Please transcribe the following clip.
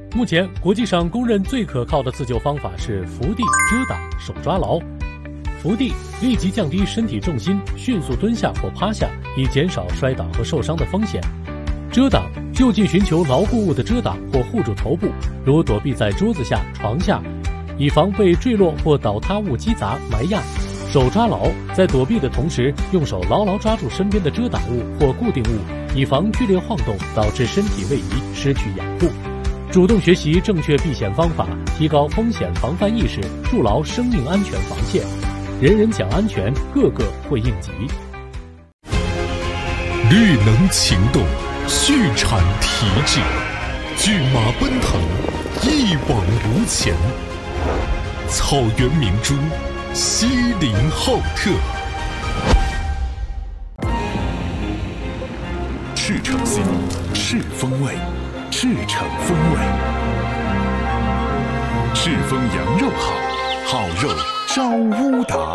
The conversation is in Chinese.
目前，国际上公认最可靠的自救方法是伏地、遮挡、手抓牢。伏地立即降低身体重心，迅速蹲下或趴下，以减少摔倒和受伤的风险。遮挡就近寻求牢固物的遮挡或护住头部，如躲避在桌子下、床下，以防被坠落或倒塌物击砸埋压。手抓牢，在躲避的同时，用手牢牢抓住身边的遮挡物或固定物，以防剧烈晃动导致身体位移失去养护。主动学习正确避险方法，提高风险防范意识，筑牢生命安全防线。人人讲安全，个个会应急。 绿能行动，畜产提质，骏马奔腾，一往无前。草原明珠，西林浩特。赤诚心，赤风味，赤诚风味。赤峰羊肉好，好肉招乌达。